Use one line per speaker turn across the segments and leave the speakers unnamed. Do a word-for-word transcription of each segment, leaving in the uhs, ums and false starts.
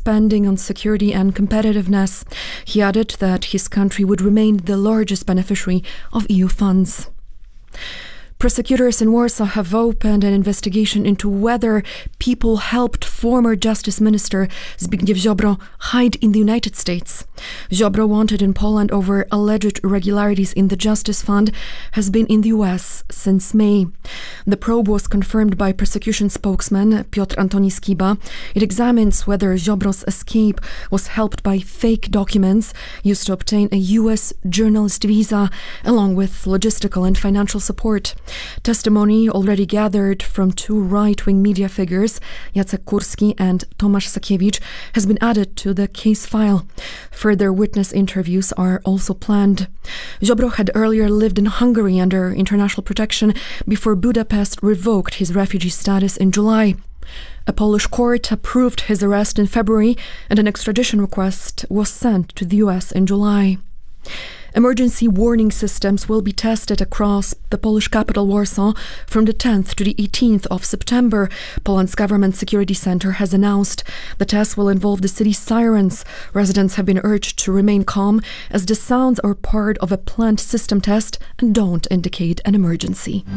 spending on security and competitiveness. He added that his country would remain the largest beneficiary of E U funds. Prosecutors in Warsaw have opened an investigation into whether people helped former Justice Minister Zbigniew Ziobro hide in the United States. Ziobro, wanted in Poland over alleged irregularities in the Justice Fund, has been in the U S since May. The probe was confirmed by prosecution spokesman Piotr Antoni Skiba. It examines whether Ziobro's escape was helped by fake documents used to obtain a U S journalist visa, along with logistical and financial support. Testimony already gathered from two right-wing media figures, Jacek Kurski and Tomasz Sakiewicz, has been added to the case file. Further witness interviews are also planned. Ziobro had earlier lived in Hungary under international protection before Budapest revoked his refugee status in July. A Polish court approved his arrest in February, and an extradition request was sent to the U S in July. Emergency warning systems will be tested across the Polish capital, Warsaw, from the tenth to the eighteenth of September, Poland's government security center has announced. The tests will involve the city's sirens. Residents have been urged to remain calm, as the sounds are part of a planned system test and don't indicate an emergency.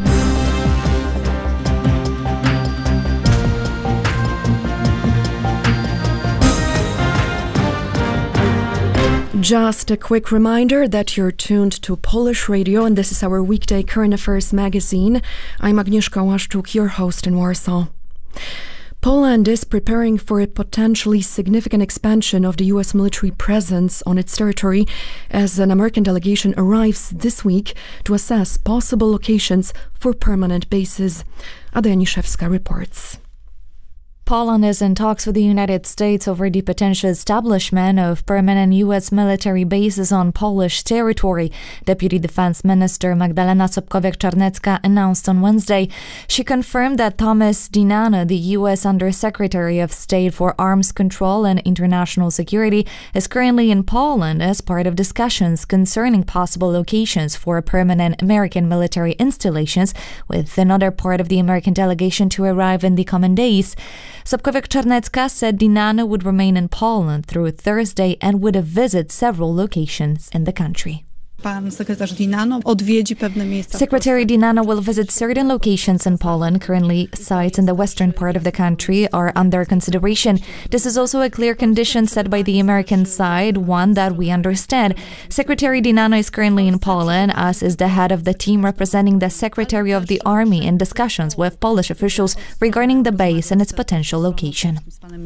Just a quick reminder that you're tuned to Polish Radio, and this is our weekday current affairs magazine. I'm Agnieszka Łaszczuk, your host in Warsaw. Poland is preparing for a potentially significant expansion of the U S military presence on its territory as an American delegation arrives this week to assess possible locations for permanent bases. Ada Janiszewska reports.
Poland is in talks with the United States over the potential establishment of permanent U S military bases on Polish territory, Deputy Defense Minister Magdalena Sobkowiak-Czarnecka announced on Wednesday. She confirmed that Thomas Dinano, the U S Undersecretary of State for Arms Control and International Security, is currently in Poland as part of discussions concerning possible locations for permanent American military installations, with another part of the American delegation to arrive in the coming days. Sobkowiak-Czarnecka said Dinano would remain in Poland through Thursday and would visit several locations in the country. Secretary Dinano will visit certain locations in Poland. Currently, sites in the western part of the country are under consideration. This is also a clear condition set by the American side, one that we understand. Secretary Dinano is currently in Poland, as is the head of the team representing the Secretary of the Army in discussions with Polish officials regarding the base and its potential location.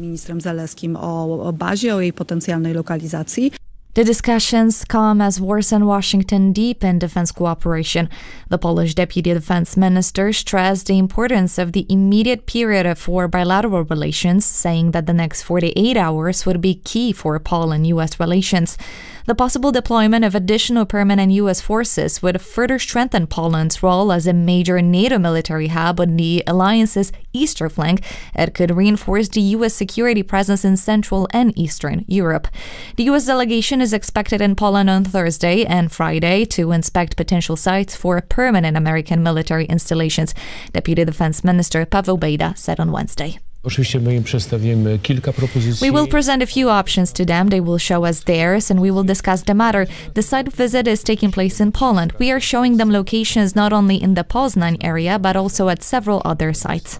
The discussions come as Warsaw and Washington deepen defense cooperation. The Polish Deputy Defense Minister stressed the importance of the immediate period for bilateral relations, saying that the next forty-eight hours would be key for Poland-U S relations. The possible deployment of additional permanent U S forces would further strengthen Poland's role as a major NATO military hub on the alliance's eastern flank. It could reinforce the U S security presence in Central and Eastern Europe. The U S delegation is expected in Poland on Thursday and Friday to inspect potential sites for permanent American military installations, Deputy Defense Minister Paweł Bejda said on Wednesday. We will present a few options to them. They will show us theirs and we will discuss the matter. The site visit is taking place in Poland. We are showing them locations not only in the Poznań area but also at several other sites.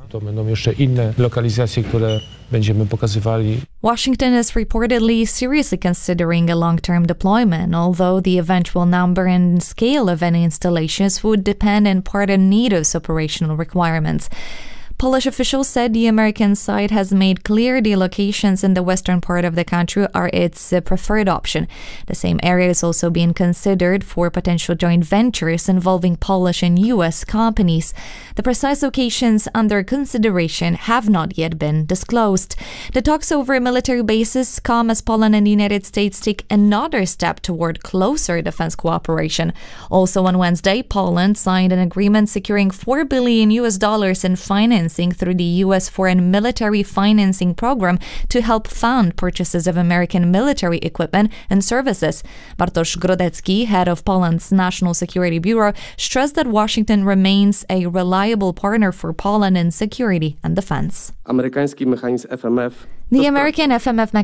Washington is reportedly seriously considering a long-term deployment, although the eventual number and scale of any installations would depend in part on NATO's operational requirements. Polish officials said the American side has made clear the locations in the western part of the country are its uh, preferred option. The same area is also being considered for potential joint ventures involving Polish and U S companies. The precise locations under consideration have not yet been disclosed. The talks over military bases come as Poland and the United States take another step toward closer defense cooperation. Also on Wednesday, Poland signed an agreement securing four billion U S dollars in finance through the U S Foreign Military Financing Program to help fund purchases of American military equipment and services. Bartosz Grodecki, head of Poland's National Security Bureau, stressed that Washington remains a reliable partner for Poland in security and defense. The American F M F